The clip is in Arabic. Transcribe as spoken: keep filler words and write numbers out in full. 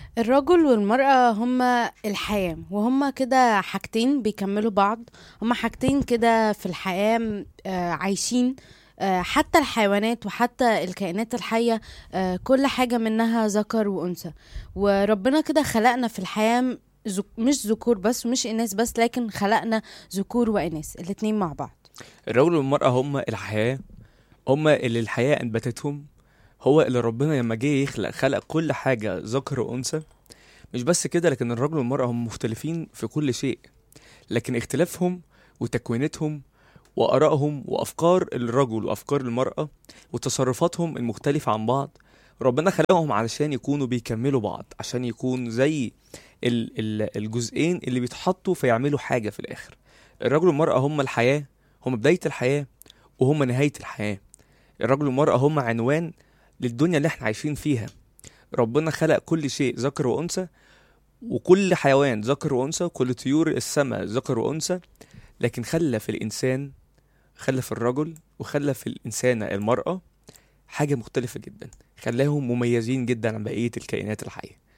الرجل والمرأة هما الحياة، وهما كده حاجتين بيكملوا بعض. هما حاجتين كده في الحياة م- آه، عايشين. آه، حتى الحيوانات وحتى الكائنات الحية، آه، كل حاجة منها ذكر وأنثى. وربنا كده خلقنا في الحياة م- ذك- مش ذكور بس ومش إناث بس، لكن خلقنا ذكور وإناث الاتنين مع بعض. الرجل والمرأة هما الحياة، هما اللي الحياة أنبتتهم. هو اللي ربنا لما جه يخلق خلق كل حاجة ذكر وأنثى. مش بس كده، لكن الرجل والمرأة هم مختلفين في كل شيء، لكن اختلافهم وتكوينتهم وآرائهم وأفكار الرجل وأفكار المرأة وتصرفاتهم المختلفة عن بعض، ربنا خلقهم علشان يكونوا بيكملوا بعض، عشان يكون زي ال ال الجزئين اللي بيتحطوا فيعملوا حاجة في الآخر. الرجل والمرأة هم الحياة، هم بداية الحياة وهم نهاية الحياة. الرجل والمرأة هم عنوان للدنيا اللي احنا عايشين فيها. ربنا خلق كل شيء ذكر وأنثى، وكل حيوان ذكر وأنثى، كل طيور السماء ذكر وأنثى، لكن خلى في الإنسان، خلى في الرجل وخلى في الإنسانة المرأة حاجة مختلفة جدا، خلاهم مميزين جدا عن بقية الكائنات الحية.